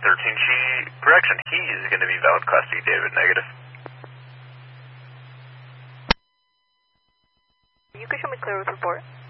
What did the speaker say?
13, correction, he is going to be valid Class C, David, negative. You can show me clear with report.